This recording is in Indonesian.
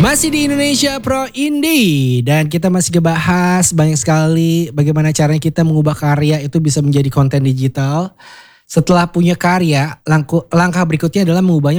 Masih di Indonesia Pro Indie dan kita masih ngebahas banyak sekali bagaimana caranya kita mengubah karya itu bisa menjadi konten digital. Setelah punya karya, langkah berikutnya adalah mengubahnya